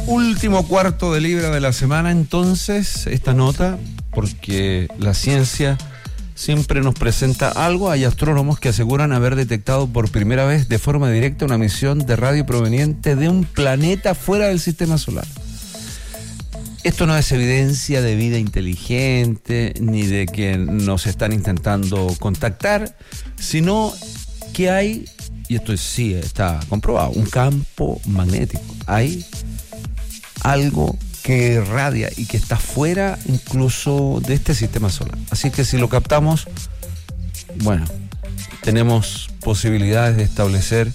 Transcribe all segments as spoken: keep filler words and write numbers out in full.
Último cuarto de libra de la semana, entonces, esta nota, porque la ciencia siempre nos presenta algo. Hay astrónomos que aseguran haber detectado por primera vez de forma directa una emisión de radio proveniente de un planeta fuera del sistema solar. Esto no es evidencia de vida inteligente, ni de que nos están intentando contactar, sino que hay, y esto sí está comprobado, un campo magnético. Hay algo que irradia y que está fuera incluso de este sistema solar. Así que si lo captamos, bueno, tenemos posibilidades de establecer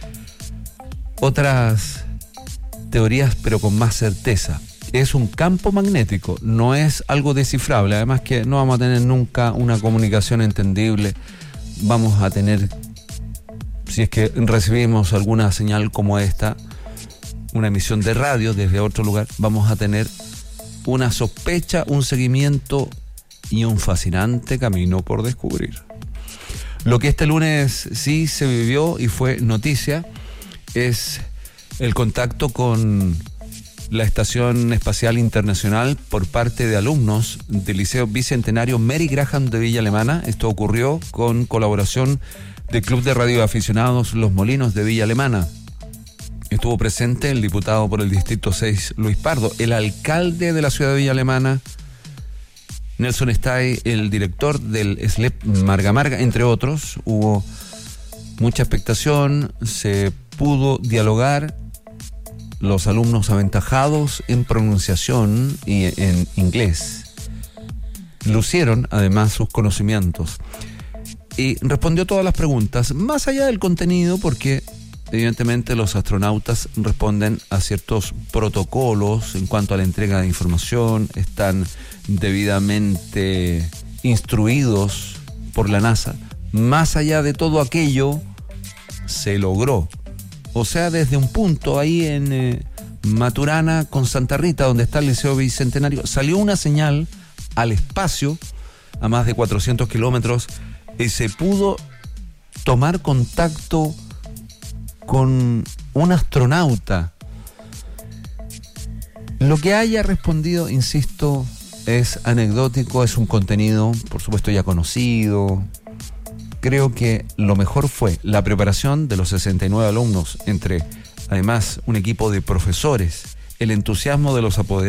otras teorías, pero con más certeza. Es un campo magnético, no es algo descifrable. Además que no vamos a tener nunca una comunicación entendible. Vamos a tener, si es que recibimos alguna señal como esta, una emisión de radio desde otro lugar, vamos a tener una sospecha, un seguimiento y un fascinante camino por descubrir. Lo que este lunes sí se vivió y fue noticia es el contacto con la Estación Espacial Internacional por parte de alumnos del Liceo Bicentenario Mary Graham de Villa Alemana. Esto ocurrió con colaboración del Club de Radioaficionados Los Molinos de Villa Alemana. Estuvo presente el diputado por el Distrito seis, Luis Pardo, el alcalde de la ciudad de Villa Alemana, Nelson Stay, el director del S L E P Marga Marga, entre otros. Hubo mucha expectación, se pudo dialogar. Los alumnos aventajados en pronunciación y en inglés lucieron además sus conocimientos y respondió todas las preguntas, más allá del contenido, porque evidentemente los astronautas responden a ciertos protocolos en cuanto a la entrega de información, están debidamente instruidos por la NASA. Más allá de todo aquello, se logró. O sea, desde un punto ahí en eh, Maturana con Santa Rita, donde está el Liceo Bicentenario, salió una señal al espacio a más de cuatrocientos kilómetros y se pudo tomar contacto con un astronauta. Lo que haya respondido, insisto, es anecdótico, es un contenido, por supuesto, ya conocido. Creo que lo mejor fue la preparación de los sesenta y nueve alumnos, entre, además, un equipo de profesores, el entusiasmo de los apoderados